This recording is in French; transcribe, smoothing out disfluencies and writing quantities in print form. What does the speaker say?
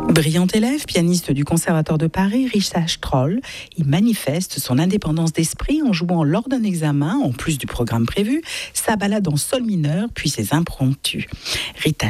Brillant élève, pianiste du Conservatoire de Paris, Richard Stroll, il manifeste son indépendance d'esprit en jouant lors d'un examen, en plus du programme prévu, sa balade en sol mineur puis ses impromptus. Rita